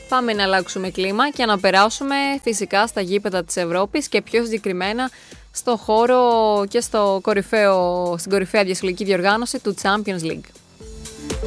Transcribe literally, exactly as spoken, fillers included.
Πάμε να αλλάξουμε κλίμα και να περάσουμε φυσικά στα γήπεδα της Ευρώπης και πιο συγκεκριμένα στο χώρο και στο κορυφαίο, στην κορυφαία διασυλλογική διοργάνωση του Champions League.